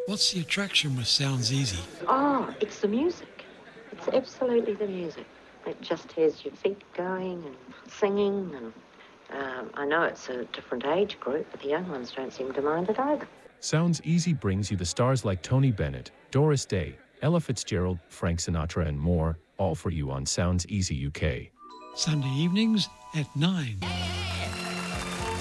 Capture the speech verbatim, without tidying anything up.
What's the attraction with Sounds Easy? Oh, it's the music. It's absolutely the music. It just has your feet going and singing, and um, I know it's a different age group, but the young ones don't seem to mind it either. Sounds Easy brings you the stars like Tony Bennett, Doris Day, Ella Fitzgerald, Frank Sinatra, and more, all for you on Sounds Easy U K. Sunday evenings at nine.